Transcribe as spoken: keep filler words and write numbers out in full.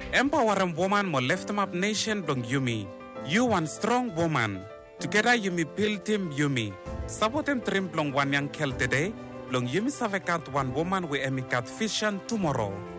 Empower a woman mo lift up nation dong Yumi. You one strong woman. Together Yumi build team Yumi. Support him trim long one young kel today. Long Yumi savekat one woman we emikat vision tomorrow.